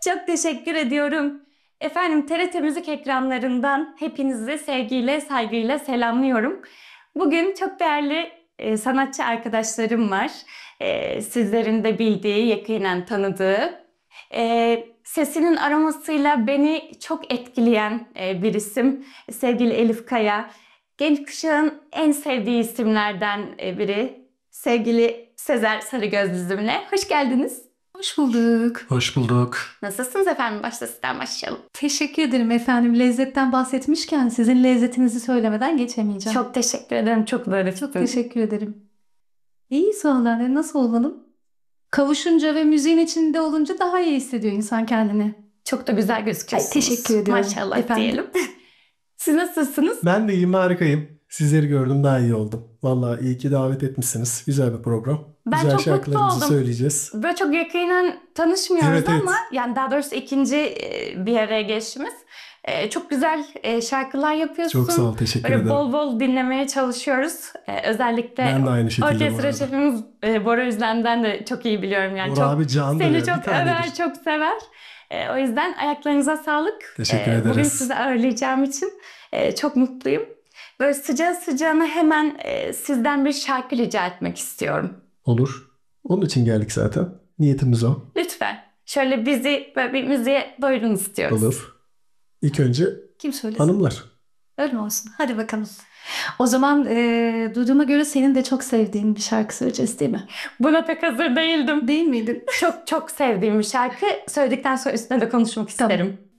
Çok teşekkür ediyorum. Efendim TRT Müzik ekranlarından hepinizi sevgiyle, saygıyla selamlıyorum. Bugün çok değerli sanatçı arkadaşlarım var. Sizlerin de bildiği, yakinen tanıdığı. Sesinin aromasıyla beni çok etkileyen bir isim. Sevgili Elif Kaya. Genç kuşağın en sevdiği isimlerden biri. Sevgili Sezer Sarıgöz bizimle. Hoş geldiniz. Hoş bulduk. Hoş bulduk. Nasılsınız efendim? Başta sizden başlayalım. Teşekkür ederim efendim. Lezzetten bahsetmişken sizin lezzetinizi söylemeden geçemeyeceğim. Çok teşekkür ederim. Çok zarifsin. Çok teşekkür ederim. İyi sorular. Nasıl olalım? Kavuşunca ve müziğin içinde olunca daha iyi hissediyor insan kendini. Çok da güzel gözüküyorsunuz. Ay, teşekkür ediyorum. Maşallah Efendim? diyelim. Siz nasılsınız? Ben de iyiyim, harikayım. Sizleri gördüm, daha iyi oldum. Vallahi iyi ki davet etmişsiniz. Güzel bir program. Ben Güzel çok mutlu şarkılarımızı oldum. söyleyeceğiz. Böyle çok yakinen tanışmıyoruz Evet, evet. ama yani daha doğrusu ikinci bir araya gelişimiz. Çok güzel şarkılar yapıyorsun. Çok sağ ol, teşekkür Böyle ederim. bol bol dinlemeye çalışıyoruz. Özellikle Ben de aynı şekilde bu orkestra arada. şefimiz Bora Üzlem'den de çok iyi biliyorum. Yani Bora çok, abi candır seni ya, çok bir tanedir. över, çok sever. O yüzden ayaklarınıza sağlık. Teşekkür Bugün ederiz. sizi ağırlayacağım için çok mutluyum. Böyle sıcağı sıcağına hemen sizden bir şarkı rica etmek istiyorum. Olur. Onun için geldik zaten. Niyetimiz o. Lütfen. Şöyle bizi böyle bir müziğe doyurun istiyoruz. Olur. İlk önce Kim söylesin? hanımlar. Öyle mi olsun? Hadi bakalım. O zaman duyduğuma göre senin de çok sevdiğin bir şarkı söyleyeceğiz değil mi? Buna pek hazır değildim. Değil miydin? Çok çok sevdiğim bir şarkı. Söyledikten sonra üstüne de konuşmak Tamam. isterim.